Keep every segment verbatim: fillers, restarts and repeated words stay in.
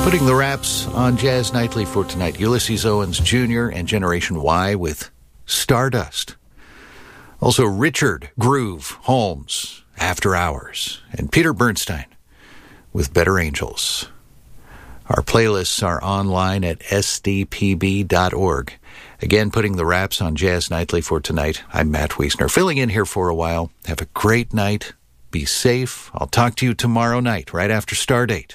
Putting the wraps on Jazz Nightly for tonight, Ulysses Owens Junior and Generation Y with Stardust. Also Richard Groove Holmes, After Hours, and Peter Bernstein with Better Angels. Our playlists are online at s d p b dot org. Again, putting the wraps on Jazz Nightly for tonight. I'm Matt Wiesner, filling in here for a while. Have a great night. Be safe. I'll talk to you tomorrow night, right after Stardate.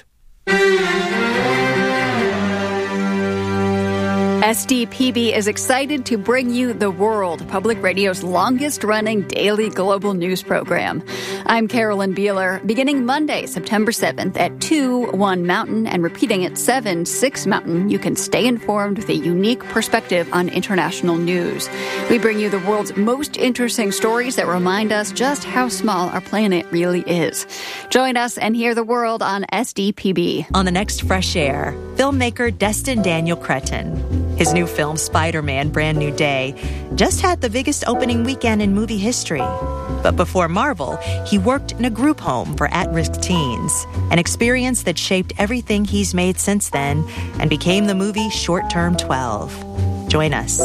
S D P B is excited to bring you The World, Public Radio's longest-running daily global news program. I'm Carolyn Beeler. Beginning Monday, September seventh at two, one Mountain, and repeating at seven, six Mountain, you can stay informed with a unique perspective on international news. We bring you the world's most interesting stories that remind us just how small our planet really is. Join us and hear the world on S D P B. On the next Fresh Air, filmmaker Destin Daniel Cretton. His new film, Spider-Man: Brand New Day, just had the biggest opening weekend in movie history. But before Marvel, he worked in a group home for at-risk teens, an experience that shaped everything he's made since then and became the movie Short Term twelve. Join us.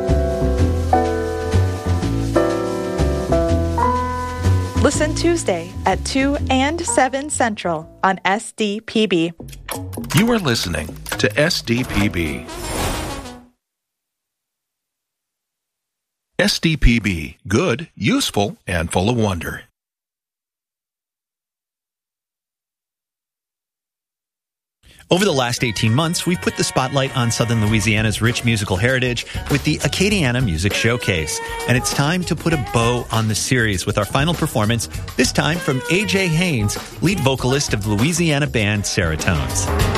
Listen Tuesday at two and seven Central on S D P B. You are listening to S D P B. S D P B, good, useful, and full of wonder. Over the last eighteen months, we've put the spotlight on Southern Louisiana's rich musical heritage with the Acadiana Music Showcase. And it's time to put a bow on the series with our final performance, this time from A J Haynes, lead vocalist of Louisiana band Saratones.